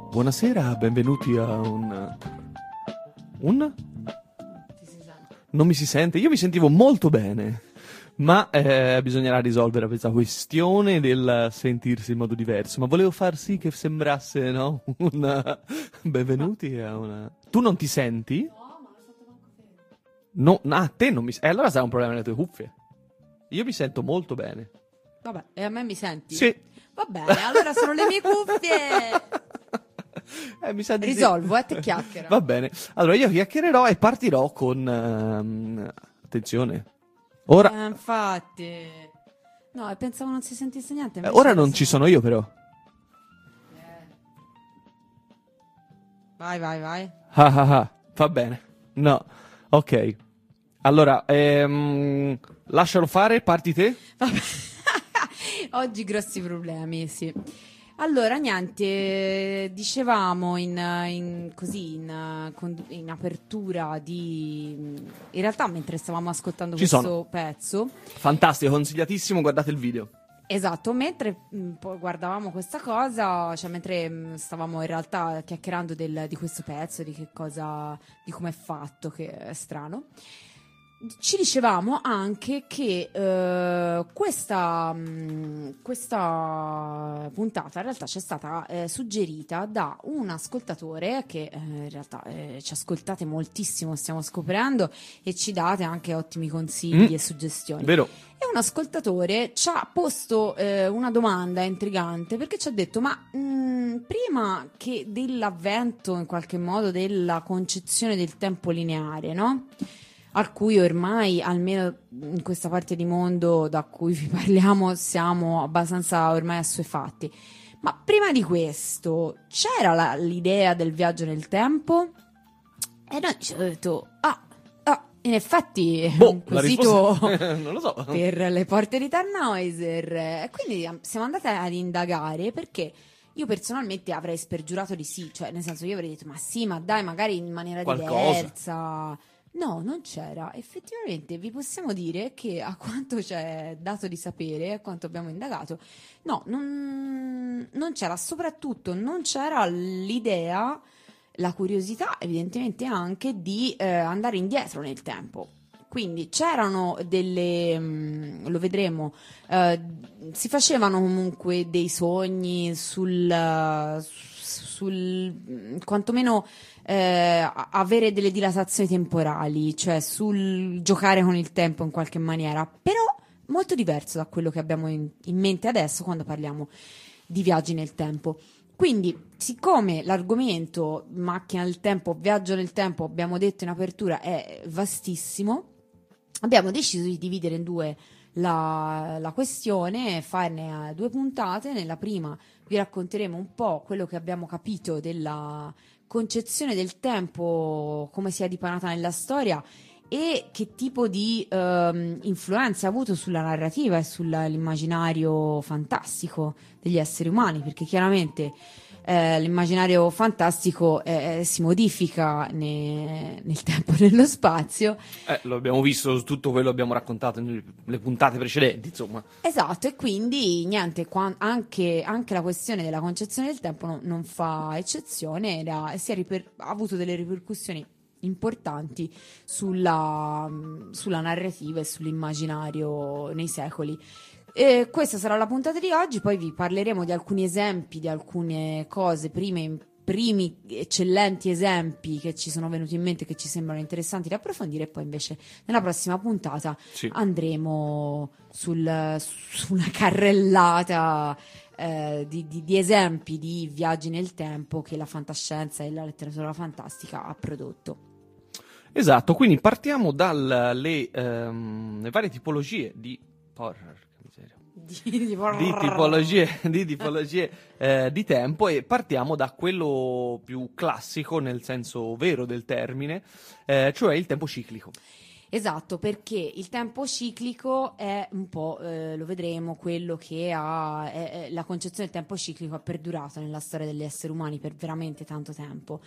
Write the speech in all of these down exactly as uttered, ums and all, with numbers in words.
Buonasera, benvenuti a un... Un? Ti si sente? Non mi si sente? Io mi sentivo molto bene, ma eh, bisognerà risolvere questa questione del sentirsi in modo diverso. Ma volevo far sì che sembrasse, no? Un... Benvenuti a una... Tu non ti senti? No, ma l'ho fatto manco fermo. No, ah, te non mi senti? Eh, allora sarà un problema nelle tue cuffie. Io mi sento molto bene. Vabbè, e a me mi senti? Sì. Va bene, allora sono le mie cuffie. Eh, mi sa di sì. Risolvo, eh, te chiacchiera. Va bene. Allora io chiacchiererò e partirò con... ehm, attenzione. Ora, Eh, infatti. No, e pensavo non si sentisse niente. eh, invece ora non adesso- ci sono io però. Eh. Vai, vai, vai. Ah, ah, ah. Va bene. No. Ok. Allora, ehm, lascialo fare, parti te. Vabbè. Oggi grossi problemi, sì. Allora, niente, dicevamo in, in- così in, con- in apertura di... In realtà mentre stavamo ascoltando Ci questo sono. pezzo, Fantastico, consigliatissimo, guardate il video. esatto, mentre mh, poi guardavamo questa cosa, cioè mentre mh, stavamo in realtà chiacchierando del- di questo pezzo, di che cosa, di come è fatto, che è strano, ci dicevamo anche che eh, questa, mh, questa puntata in realtà ci è stata eh, suggerita da un ascoltatore che eh, in realtà eh, ci ascoltate moltissimo, stiamo scoprendo, e ci date anche ottimi consigli Mm. e suggestioni. Vero? E un ascoltatore ci ha posto eh, una domanda intrigante, perché ci ha detto: ma mh, prima che dell'avvento in qualche modo della concezione del tempo lineare, no? Al cui ormai, almeno in questa parte di mondo da cui vi parliamo, siamo abbastanza ormai assuefatti. Ma prima di questo c'era la- l'idea del viaggio nel tempo? E noi ci abbiamo detto: ah, ah, in effetti è Boh, un la quesito risposta... non lo so. per le porte di Tannhäuser. E quindi am- siamo andate ad indagare, perché io personalmente avrei spergiurato di sì, cioè nel senso, io avrei detto: ma sì, ma dai, magari in maniera Qualcosa. diversa. No, non c'era. Effettivamente vi possiamo dire che, a quanto ci è dato di sapere, a quanto abbiamo indagato, no, non, non c'era. Soprattutto non c'era l'idea, la curiosità evidentemente anche di eh, andare indietro nel tempo. Quindi c'erano delle, mm, lo vedremo, eh, si facevano comunque dei sogni sul, eh, sul mm, quantomeno eh, a- avere delle dilatazioni temporali, cioè sul giocare con il tempo in qualche maniera, però molto diverso da quello che abbiamo in, in mente adesso quando parliamo di viaggi nel tempo. Quindi, siccome l'argomento macchina del tempo, viaggio nel tempo, abbiamo detto in apertura, è vastissimo, abbiamo deciso di dividere in due la, la questione e farne eh, due puntate. Nella prima vi racconteremo un po' quello che abbiamo capito della concezione del tempo, come sia dipanata nella storia e che tipo di ehm, influenza ha avuto sulla narrativa e sull'immaginario fantastico degli esseri umani, perché chiaramente eh, l'immaginario fantastico eh, si modifica ne- nel tempo e nello spazio. Eh, lo abbiamo visto su tutto quello che abbiamo raccontato nelle puntate precedenti, insomma. Esatto, e quindi niente, qua- anche, anche la questione della concezione del tempo non, non fa eccezione, era- si è riper- ha avuto delle ripercussioni importanti sulla, sulla narrativa e sull'immaginario nei secoli. E questa sarà la puntata di oggi, poi vi parleremo di alcuni esempi, di alcune cose, prime, primi eccellenti esempi che ci sono venuti in mente, che ci sembrano interessanti da approfondire, e poi invece nella prossima puntata Sì. andremo sul, su una carrellata eh, di, di- di esempi di viaggi nel tempo che la fantascienza e la letteratura fantastica ha prodotto. Esatto, quindi partiamo dalle ehm, le varie tipologie di horror, che miseria. Di, di- di tipologie, di, tipologie eh, di tempo, e partiamo da quello più classico nel senso vero del termine, eh, cioè il tempo ciclico. Esatto, perché il tempo ciclico è un po', eh, lo vedremo, quello che ha, è- è- la concezione del tempo ciclico ha perdurato nella storia degli esseri umani per veramente tanto tempo.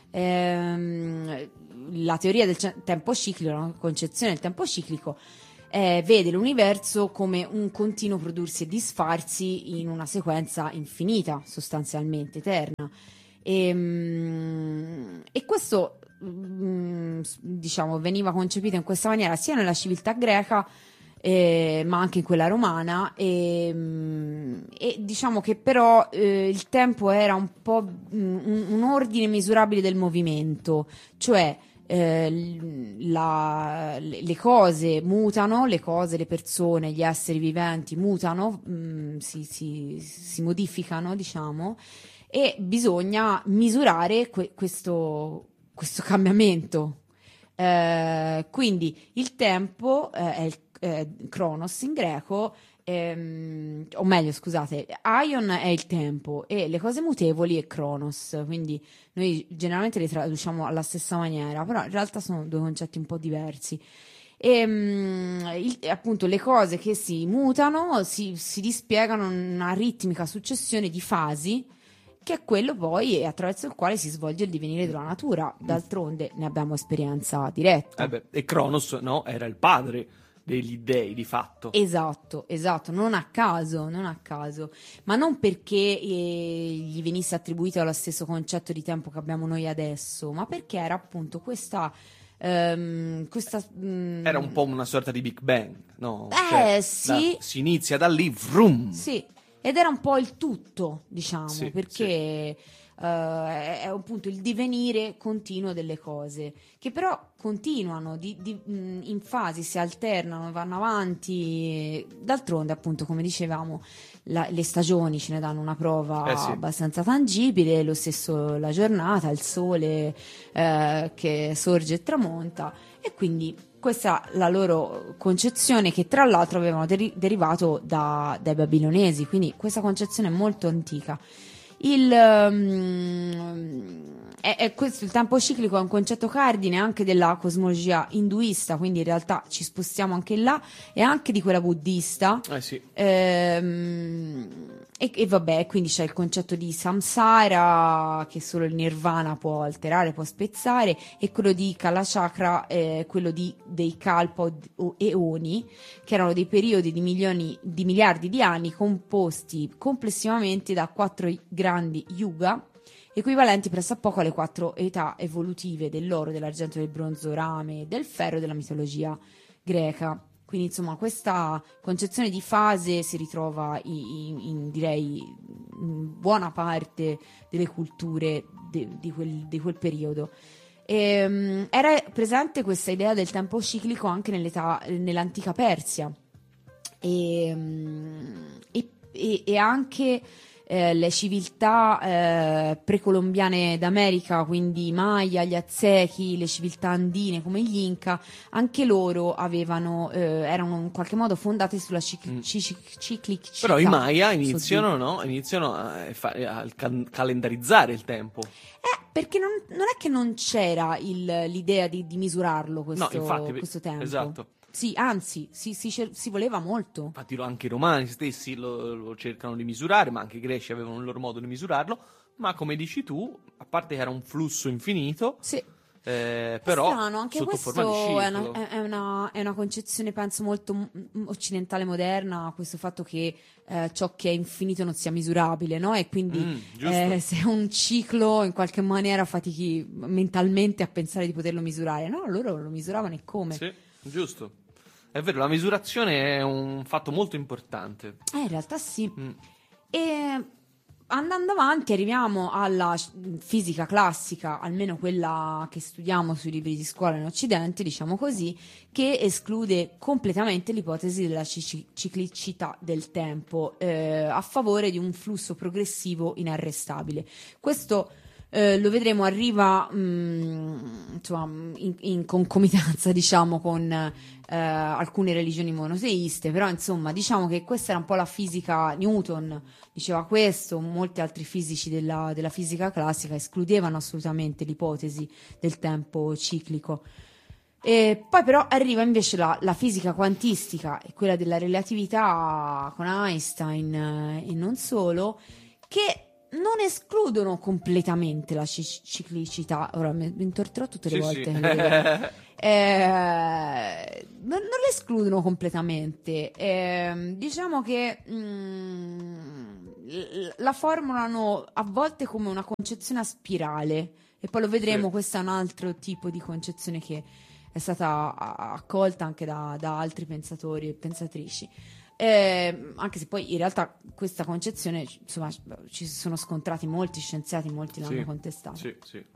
Ehm, la teoria del ce- tempo ciclico, la concezione del tempo ciclico eh, vede l'universo come un continuo prodursi e disfarsi in una sequenza infinita, sostanzialmente eterna. E, mm, e questo, mm, diciamo, veniva concepito in questa maniera sia nella civiltà greca, eh, ma anche in quella romana, e, mm, e diciamo che però eh, il tempo era un po' mm, un, un ordine misurabile del movimento, cioè eh, la- le le cose mutano, le cose, le persone, gli esseri viventi mutano, mm, si, si- si modificano, diciamo, e bisogna misurare que- questo, questo cambiamento. Eh, quindi il tempo eh, è il eh, Chronos in greco, ehm, o meglio, scusate, Aion è il tempo e le cose mutevoli è Chronos, quindi noi generalmente le traduciamo alla stessa maniera, però in realtà sono due concetti un po' diversi. E mm, il- appunto le cose che si mutano si, si dispiegano in una ritmica successione di fasi, che è quello poi attraverso il quale si svolge il divenire della natura. D'altronde ne abbiamo esperienza diretta. Eh beh, e Cronos, no, era il padre degli dei, di fatto. Esatto, esatto, non a caso, non a caso, ma non perché eh, gli venisse attribuito lo stesso concetto di tempo che abbiamo noi adesso, ma perché era appunto questa, ehm, questa mm, Era un po' una sorta di Big Bang, no? Eh, Cioè, sì. da- si inizia da lì, vroom. sì, ed era un po' il tutto, diciamo, Sì, perché eh, è, è appunto il divenire continuo delle cose, che però continuano di- di- mh, in fasi, si alternano, vanno avanti. D'altronde, appunto, come dicevamo, la- le stagioni ce ne danno una prova Eh sì. abbastanza tangibile, lo stesso la giornata, il sole eh, che sorge e tramonta, e quindi questa è la loro concezione, che tra l'altro avevano deri- derivato da- dai babilonesi, quindi questa concezione è molto antica. Il, ehm, è, è questo, il tempo ciclico è un concetto cardine anche della cosmologia induista, quindi in realtà ci spostiamo anche là, e anche di quella buddista. Eh sì. Ehm, e, e vabbè, quindi c'è il concetto di samsara, che solo il nirvana può alterare, può spezzare, e quello di kalachakra, eh, quello di, dei kalpa o, o eoni, che erano dei periodi di milioni di miliardi di anni composti complessivamente da quattro grandi yuga, equivalenti pressappoco alle quattro età evolutive dell'oro, dell'argento, del bronzo, rame e del ferro della mitologia greca. Quindi insomma questa concezione di fase si ritrova in, in- in, direi in buona parte delle culture de- di, quel, di quel periodo. Ehm, era presente questa idea del tempo ciclico anche nell'età, nell'antica Persia, e, e- e- e anche eh, le civiltà eh, precolombiane d'America, quindi i Maya, gli Aztechi, le civiltà andine come gli Inca, anche loro avevano, eh, erano in qualche modo fondate sulla cic- Mm. cic- ciclicità. Però i Maya So iniziano, no? Iniziano a, fa- a cal- calendarizzare il tempo. Eh, perché non, non è che non c'era il- l'idea di, di misurarlo questo, No, infatti, questo tempo. esatto. Sì, anzi, si, si cer- si voleva molto. Infatti lo- anche i romani stessi lo, lo cercano di misurare, ma anche i greci avevano il loro modo di misurarlo. Ma come dici tu, a parte che era un flusso infinito, Sì. eh, È però strano, anche sotto questo forma di è ciclo. una, è- è una- è una concezione, penso, molto mm, occidentale moderna, questo fatto che eh, ciò che è infinito non sia misurabile, no? E quindi Mm, giusto. eh, se un ciclo in qualche maniera fatichi mentalmente a pensare di poterlo misurare, no? Loro lo misuravano, e come? Sì, giusto. È vero, la misurazione è un fatto molto importante. Eh, in realtà sì. Mm. E andando avanti arriviamo alla sci- fisica classica, almeno quella che studiamo sui libri di scuola in Occidente, diciamo così, che esclude completamente l'ipotesi della cici- ciclicità del tempo, eh, a favore di un flusso progressivo inarrestabile. Questo eh, lo vedremo, arriva mh, insomma, in, in concomitanza, diciamo, con eh, alcune religioni monoteiste, però insomma diciamo che questa era un po' la fisica. Newton diceva questo, molti altri fisici della, della fisica classica escludevano assolutamente l'ipotesi del tempo ciclico. E poi però arriva invece la, la fisica quantistica e quella della relatività con Einstein, eh, e non solo, che non escludono completamente la ci- ciclicità. Ora mi, mi intorterò tutte le Sì, volte. sì. che lo dico. Eh, non, non le escludono completamente. Eh, diciamo che mm, l- la formulano a volte come una concezione a spirale, e poi lo vedremo, Sì. questo è un altro tipo di concezione che è stata a- accolta anche da, da altri pensatori e pensatrici. Eh, anche se poi in realtà questa concezione, insomma, ci si sono scontrati molti scienziati, molti l'hanno Sì, contestata. sì, sì.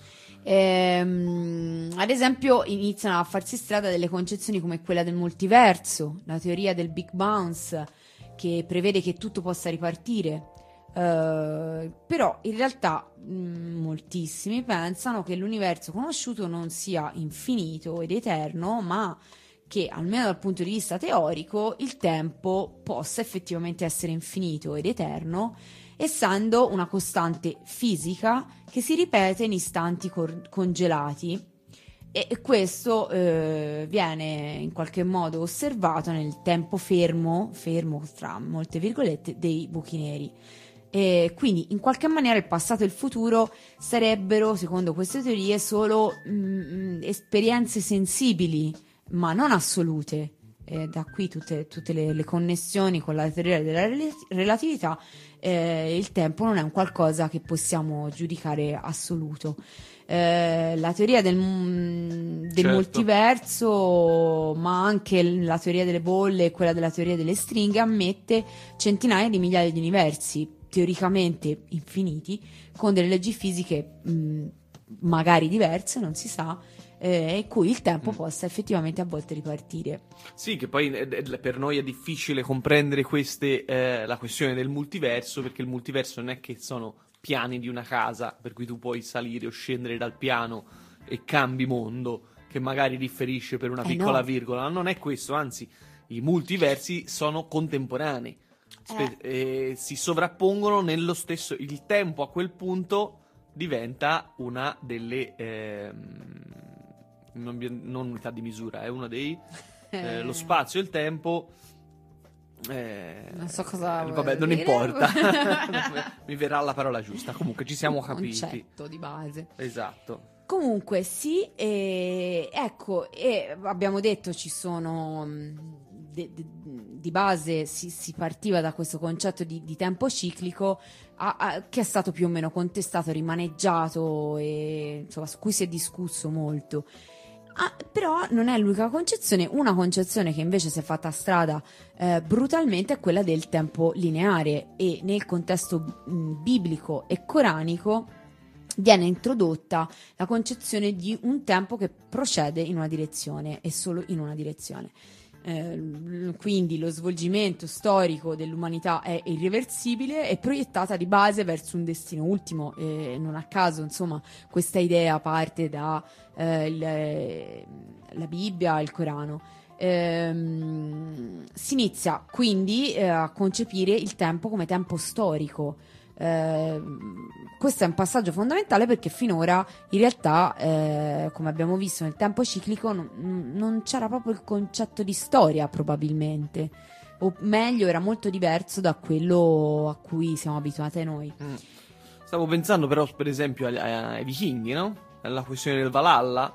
Ehm, ad esempio, iniziano a farsi strada delle concezioni come quella del multiverso, la teoria del Big Bounce, che prevede che tutto possa ripartire. Eh, però in realtà mh, moltissimi pensano che l'universo conosciuto non sia infinito ed eterno, ma che almeno dal punto di vista teorico il tempo possa effettivamente essere infinito ed eterno, essendo una costante fisica che si ripete in istanti cor- congelati. E e questo eh, viene in qualche modo osservato nel tempo fermo, fermo tra molte virgolette, dei buchi neri. E quindi in qualche maniera il passato e il futuro sarebbero, secondo queste teorie, solo mm, esperienze sensibili, ma non assolute. E da qui tutte, tutte le, le connessioni con la teoria della rel- relatività. Eh, il tempo non è un qualcosa che possiamo giudicare assoluto. Eh, la teoria del, mm, del Certo. multiverso, ma anche la teoria delle bolle e quella della teoria delle stringhe, ammette centinaia di migliaia di universi teoricamente infiniti, con delle leggi fisiche mh, magari diverse, non si sa, eh, in cui il tempo Mm. possa effettivamente a volte ripartire. Sì, che poi eh, eh, per noi è difficile comprendere queste, eh, la questione del multiverso, perché il multiverso non è che sono piani di una casa, per cui tu puoi salire o scendere dal piano e cambi mondo, che magari differisce per una Eh, piccola no. virgola. Non è questo, anzi, i multiversi sono contemporanei. Spe- eh, si sovrappongono nello stesso... Il tempo a quel punto diventa una delle... ehm, non, vi- non unità di misura, è uno dei... eh, lo spazio e il tempo... eh, Non so cosa eh, vuoi vabbè, non dire. importa. Mi verrà la parola giusta. Comunque ci siamo Un capiti. concetto di base. Esatto. Comunque sì, e, ecco, e abbiamo detto ci sono mh, de- de- di base si, si partiva da questo concetto di, di tempo ciclico a- a- che è stato più o meno contestato, rimaneggiato e insomma su cui si è discusso molto. Ah, però non è l'unica concezione, una concezione che invece si è fatta strada eh, brutalmente è quella del tempo lineare, e nel contesto mh, biblico e coranico viene introdotta la concezione di un tempo che procede in una direzione e solo in una direzione. Eh, quindi lo svolgimento storico dell'umanità è irreversibile e proiettata di base verso un destino ultimo, e non a caso, insomma, questa idea parte da eh, il- la Bibbia e il Corano. Ehm, si inizia quindi eh, a concepire il tempo come tempo storico. Eh, questo è un passaggio fondamentale perché finora in realtà, eh, come abbiamo visto nel tempo ciclico, non, non c'era proprio il concetto di storia, probabilmente, o meglio era molto diverso da quello a cui siamo abituati noi. Mm. Stavo pensando però per esempio ai, ai vichinghi, no? Alla questione del Valhalla.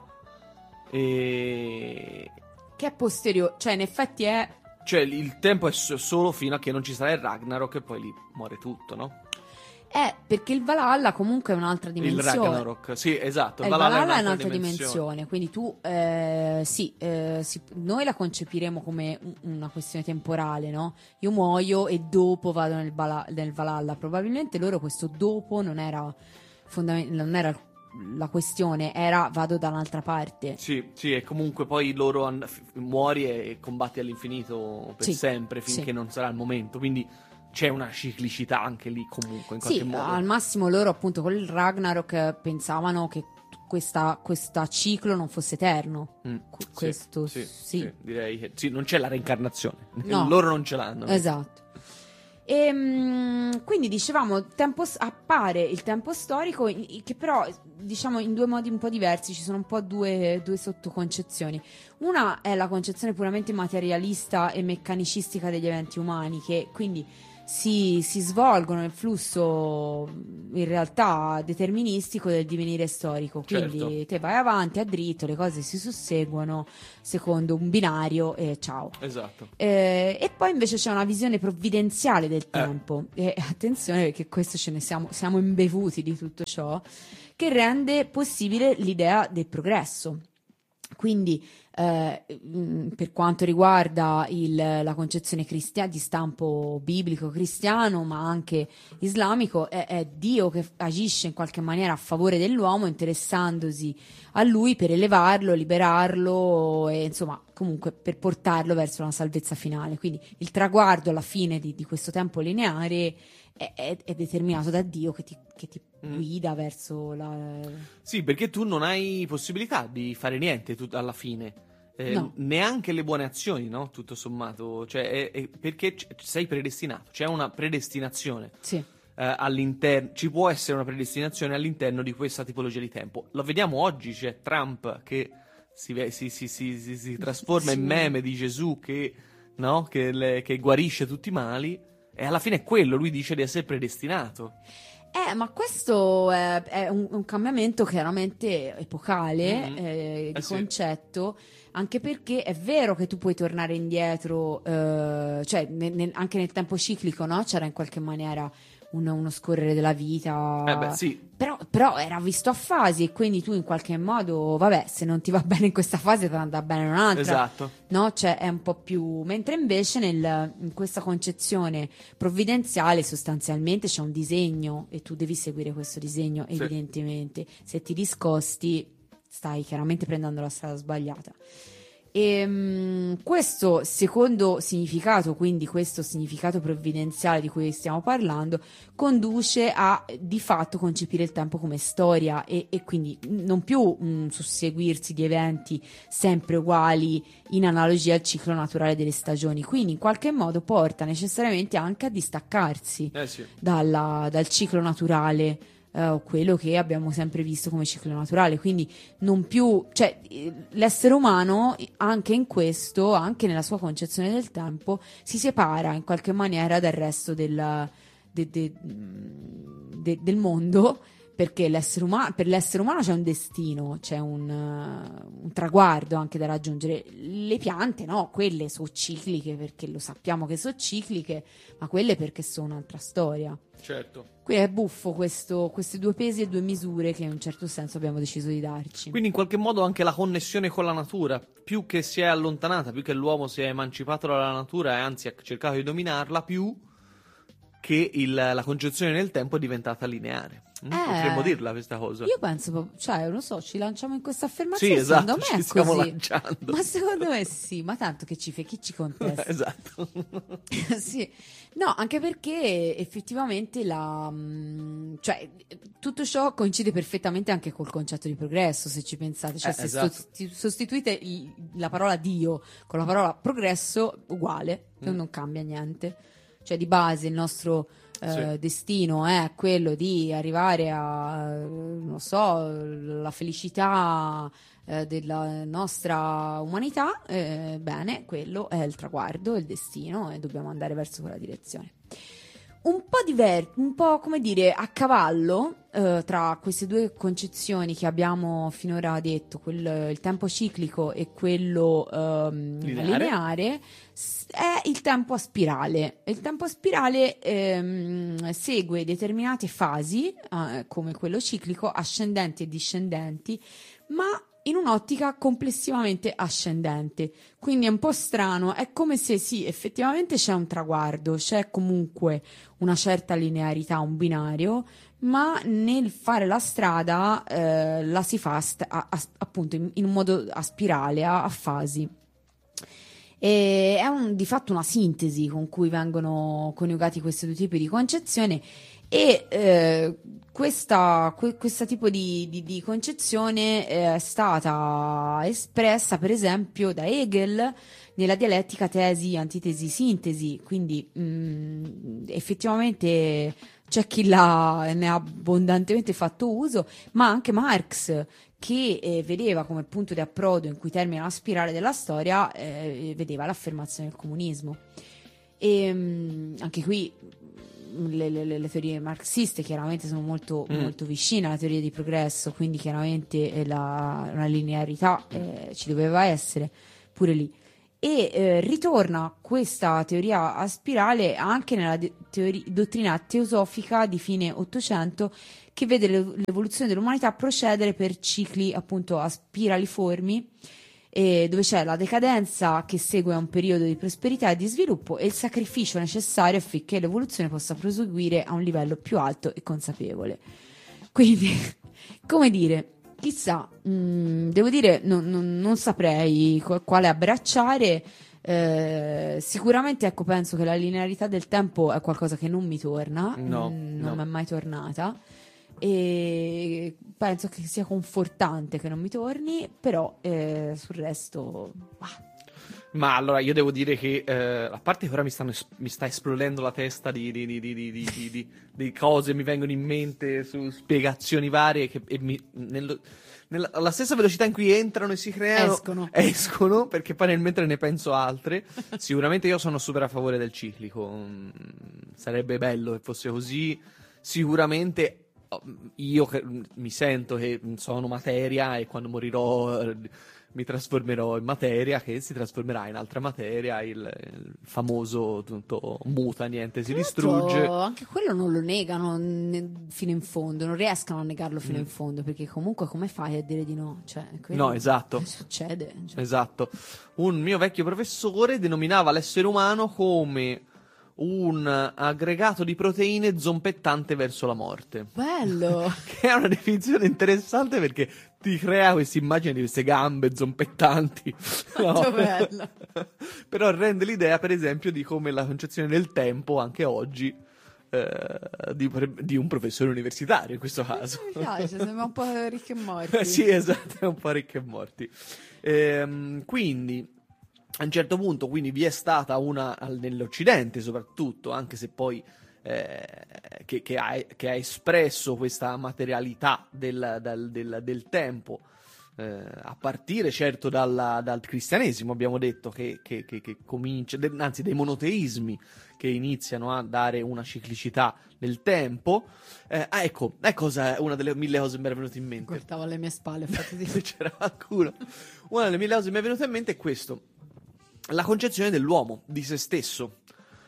E... Che è posteriore, cioè in effetti è Cioè il tempo è so- solo fino a che non ci sarà il Ragnarok e poi lì muore tutto, no? è perché il Valhalla comunque è un'altra Il dimensione. Ragnarok, sì, esatto. Eh, Il Il Valhalla, Valhalla è è un'altra dimensione, dimensione. quindi tu eh, sì, eh, si- noi la concepiremo come un- una questione temporale, no? Io muoio e dopo vado nel, Vala- nel Valhalla. Probabilmente loro questo dopo non era, fondament- non era la questione, era vado da un'altra parte. Sì, sì, e comunque poi loro han- f- muori e combatti all'infinito per Sì, sempre finché sì. non sarà il momento. Quindi c'è una ciclicità anche lì comunque in qualche Sì, modo. al massimo loro appunto con il Ragnarok eh, pensavano che questa, questa ciclo non fosse eterno. Mm, Qu- sì, questo sì, sì. sì, direi che sì, non c'è la reincarnazione. No. Loro non ce l'hanno. Esatto. E, mm, quindi dicevamo tempo, s- appare il tempo storico i- i- che però diciamo in due modi un po' diversi, ci sono un po' due, due sottoconcezioni. Una è la concezione puramente materialista e meccanicistica degli eventi umani, che quindi si, si svolgono nel flusso in realtà deterministico del divenire storico, quindi Certo. te vai avanti a dritto, le cose si susseguono secondo un binario e ciao. Esatto. Eh, e poi invece c'è una visione provvidenziale del Eh. tempo, e attenzione perché questo ce ne siamo, siamo imbevuti di tutto ciò, che rende possibile l'idea del progresso. Quindi eh, mh, per quanto riguarda il, la concezione cristiana di stampo biblico cristiano, ma anche islamico, è, è Dio che agisce in qualche maniera a favore dell'uomo, interessandosi a lui per elevarlo, liberarlo e insomma comunque per portarlo verso una salvezza finale. Quindi il traguardo alla fine di, di questo tempo lineare è, è, è determinato da Dio che ti, che ti Mm. guida verso la... Sì, perché tu non hai possibilità di fare niente tu- alla fine. Eh, No. Neanche le buone azioni, no? Tutto sommato. Cioè, è- è perché c- sei predestinato. C'è una predestinazione. Sì. eh, all'interno, ci può essere una predestinazione all'interno di questa tipologia di tempo. Lo vediamo oggi, c'è Trump che si, ve- si, si, si, si- si trasforma Sì. in meme di Gesù che, no? che, le- che guarisce tutti i mali, e alla fine è quello, lui dice di essere predestinato. Eh, ma questo è, è un, un cambiamento chiaramente epocale, Mhm. eh, di Eh sì. concetto, anche perché è vero che tu puoi tornare indietro, eh, cioè ne- ne- anche nel tempo ciclico, no? C'era in qualche maniera un- uno scorrere della vita, Eh beh, sì, però, però era visto a fasi e quindi tu in qualche modo, vabbè, se non ti va bene in questa fase, ti andrà bene in un'altra. esatto. No, cioè è un po' più. Mentre invece nel- in questa concezione provvidenziale sostanzialmente c'è un disegno e tu devi seguire questo disegno, Sì. evidentemente. Se ti discosti, stai chiaramente prendendo la strada sbagliata. E mm, questo secondo significato, quindi questo significato provvidenziale di cui stiamo parlando, conduce a di fatto concepire il tempo come storia e, e quindi non più un susseguirsi di eventi sempre uguali in analogia al ciclo naturale delle stagioni. Quindi in qualche modo porta necessariamente anche a distaccarsi Eh sì. dalla- dal ciclo naturale, eh, o quello che abbiamo sempre visto come ciclo naturale, quindi non più, cioè eh, l'essere umano anche in questo, anche nella sua concezione del tempo, si separa in qualche maniera dal resto del, de- de- de- del mondo, perché l'essere umano, per l'essere umano c'è un destino, c'è un, uh, un traguardo anche da raggiungere. Le piante no, quelle sono cicliche perché lo sappiamo che sono cicliche, ma quelle perché sono un'altra storia. Certo. Quindi è buffo questo, questi due pesi e due misure che in un certo senso abbiamo deciso di darci. Quindi in qualche modo anche la connessione con la natura, più che si è allontanata, più che l'uomo si è emancipato dalla natura e anzi ha cercato di dominarla, più che il- la concezione del tempo è diventata lineare. Mm? Eh, Potremmo dirla questa cosa. Io penso, proprio- cioè, non lo so, ci lanciamo in questa affermazione. Sì, esatto, secondo me ci è stiamo così. lanciando. Ma secondo me sì, ma tanto che ci fai, chi ci contesta? Esatto. Sì, no, anche perché effettivamente la, mh, cioè, tutto ciò coincide perfettamente anche col concetto di progresso, se ci pensate. Cioè, Eh, se esatto. sosti- sostituite il- la parola Dio con la parola progresso, uguale, Mm. non cambia niente. Cioè, di base il nostro eh, Sì. destino è quello di arrivare a, eh, non so, la felicità eh, della nostra umanità, eh, bene, quello è il traguardo, il destino e dobbiamo andare verso quella direzione. Un po' diver- un po' come dire a cavallo eh, tra queste due concezioni che abbiamo finora detto, quel- il tempo ciclico e quello ehm, Lineare. lineare, s- è il tempo a spirale. Il tempo a spirale ehm, segue determinate fasi, eh, come quello ciclico, ascendenti e discendenti, ma in un'ottica complessivamente ascendente. Quindi è un po' strano, è come se sì, effettivamente c'è un traguardo, c'è comunque una certa linearità, un binario, ma nel fare la strada eh, la si fa st- a- a- appunto in, in un modo a spirale, a, a fasi. E è un- di fatto una sintesi con cui vengono coniugati questi due tipi di concezione e eh, questa, que- questo tipo di, di- di concezione è stata espressa per esempio da Hegel nella dialettica tesi, antitesi, sintesi, quindi mh, effettivamente c'è chi l'ha, ne ha abbondantemente fatto uso, ma anche Marx che eh, vedeva come punto di approdo in cui termina la spirale della storia, eh, vedeva l'affermazione del comunismo. E mh, anche qui le, le, le teorie marxiste chiaramente sono molto, Mm. molto vicine alla teoria di progresso, quindi chiaramente eh, la, una linearità eh, ci doveva essere pure lì. E eh, ritorna questa teoria a spirale anche nella de- teori- dottrina teosofica di fine Ottocento, che vede l'ev- l'evoluzione dell'umanità procedere per cicli appunto a spiraliformi, e dove c'è la decadenza che segue a un periodo di prosperità e di sviluppo e il sacrificio necessario affinché l'evoluzione possa proseguire a un livello più alto e consapevole. Quindi, come dire, chissà, mh, devo dire, non, non- non saprei qu- quale abbracciare. Eh, sicuramente, ecco, penso che la linearità del tempo è qualcosa che non mi torna, No, mh, no. non mi è mai tornata. E penso che sia confortante che non mi torni, però eh, sul resto, bah. Ma allora io devo dire che eh, a parte che ora mi, stanno es- mi sta esplodendo la testa di, di, di, di, di, di, di- di- di cose mi vengono in mente su spiegazioni varie che e mi, nello- nella, alla stessa velocità in cui entrano e si creano Escono. escono, perché poi nel mentre ne penso altre. Sicuramente io sono super a favore del ciclico, mm, sarebbe bello che fosse così. Sicuramente oh, io che, mm, mi sento che sono materia e quando morirò eh, mi trasformerò in materia che si trasformerà in altra materia, il, il famoso tutto muta, niente, si Tra l'altro, distrugge. anche quello non lo negano ne- fino in fondo, non riescono a negarlo fino Mm. in fondo, perché comunque come fai a dire di no? Cioè, quello No, esatto. succede. Cioè. Esatto. Un mio vecchio professore denominava l'essere umano come un aggregato di proteine zompettante verso la morte. Bello! Che è una definizione interessante perché ti crea questa immagine di queste gambe zompettanti. Quanto bello. Però rende l'idea, per esempio, di come la concezione del tempo, anche oggi, eh, di, di un professore universitario in questo caso. Mi piace, sembra un po' Ricchi e Morti. Sì, esatto, è un po' ricchi e morti. Ehm, quindi, a un certo punto, quindi vi è stata una, al- nell'Occidente soprattutto, anche se poi eh, che, che ha, che ha espresso questa materialità del, dal- del- del tempo, eh, a partire certo dalla- dal cristianesimo, abbiamo detto, che, che- che- che comincia, de- anzi dei monoteismi che iniziano a dare una ciclicità nel tempo. Eh, ah, ecco, è cosa, una delle mille cose che mi era venuta in mente. Guardavo alle mie spalle, infatti. Se c'era qualcuno. Una delle mille cose che mi è venuta in mente è questo: la concezione dell'uomo, di se stesso.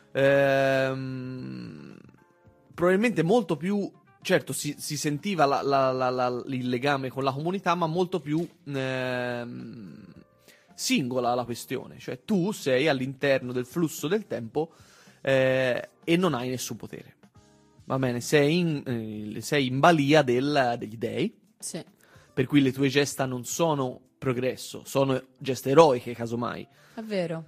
Ehm, probabilmente molto più. Certo, si, si sentiva la- la- la- la- il legame con la comunità, ma molto più ehm, singola la questione. Cioè, tu sei all'interno del flusso del tempo eh, e non hai nessun potere. Va bene, sei in, eh, sei in balia del- degli dei, Sì. per cui le tue gesta non sono progresso, sono gesta eroiche, casomai. È vero.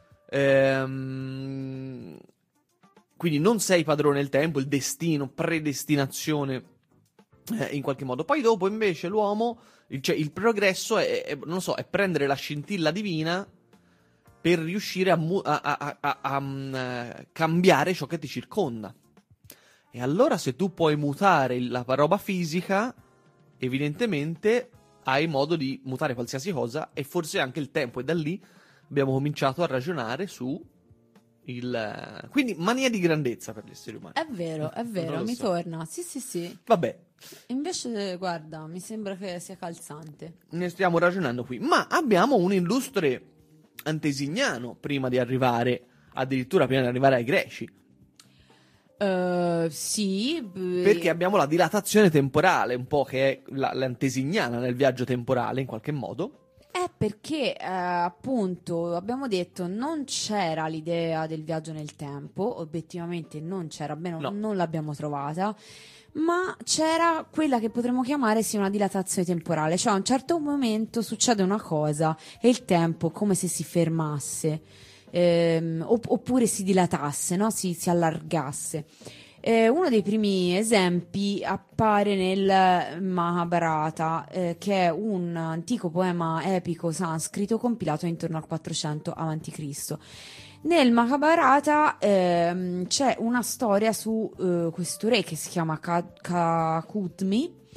Ehm, quindi non sei padrone del tempo, il destino, predestinazione eh, in qualche modo. Poi dopo invece l'uomo, il, cioè il progresso è, è- non so, è prendere la scintilla divina per riuscire a, mu- a- a- a- a, mm, eh, cambiare ciò che ti circonda. E allora se tu puoi mutare il- la roba fisica, evidentemente hai modo di mutare qualsiasi cosa e forse anche il tempo. E da lì abbiamo cominciato a ragionare su il... eh, Quindi mania di grandezza per gli esseri umani. È vero, è Non vero, lo mi so. torna. Sì, sì, sì. Vabbè, Invece, guarda, mi sembra che sia calzante. ne stiamo ragionando qui. Ma abbiamo un illustre antesignano prima di arrivare, addirittura prima di arrivare ai greci. Eh, sì, beh, Perché abbiamo la dilatazione temporale, un po' che è la- l'antesignana nel viaggio temporale, in qualche modo. è perché eh, appunto abbiamo detto non c'era l'idea del viaggio nel tempo, obiettivamente non c'era, almeno No. non l'abbiamo trovata, ma c'era quella che potremmo chiamare sì una dilatazione temporale, cioè a un certo momento succede una cosa e il tempo come se si fermasse, ehm, opp- oppure si dilatasse, no? si, si allargasse. Eh, uno dei primi esempi appare nel Mahabharata, eh, che è un antico poema epico sanscrito compilato intorno al quattrocento avanti Cristo. Nel Mahabharata ehm, c'è una storia su eh, questo re che si chiama Ka- Kakutmi,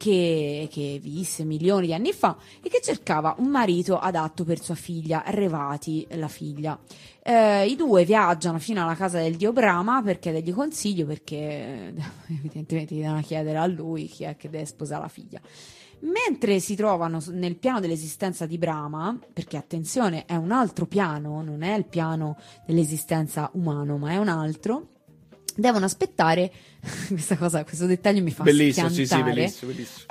che, che visse milioni di anni fa e che cercava un marito adatto per sua figlia, Revati, la figlia. Eh, I due viaggiano fino alla casa del dio Brahma per chiedergli consiglio, perché eh, evidentemente devono chiedere a lui chi è che deve sposare la figlia. Mentre si trovano nel piano dell'esistenza di Brahma, perché attenzione, è un altro piano, non è il piano dell'esistenza umano, ma è un altro, devono aspettare. Questa cosa, questo dettaglio mi fa bellissimo, schiantare. sì, sì, bellissimo, bellissimo.